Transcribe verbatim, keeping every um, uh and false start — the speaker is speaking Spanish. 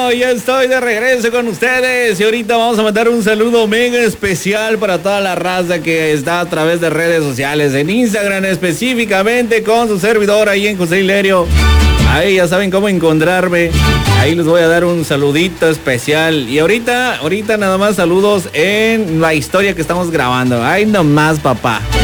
bueno, ya estoy de regreso con ustedes y ahorita vamos a mandar un saludo mega especial para toda la raza que está a través de redes sociales, en Instagram específicamente con su servidor ahí en José Hilerio. Ahí ya saben cómo encontrarme. Ahí les voy a dar un saludito especial. Y ahorita, ahorita nada más saludos en la historia que estamos grabando. Ahí nomás, papá.